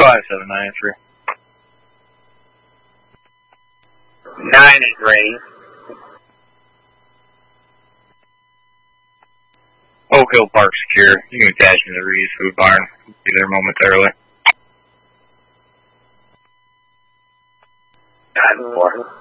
5793. 9 is ready. Oak Hill Park secure. You can attach me to the Reed's Food Barn. Be there momentarily. 9-4.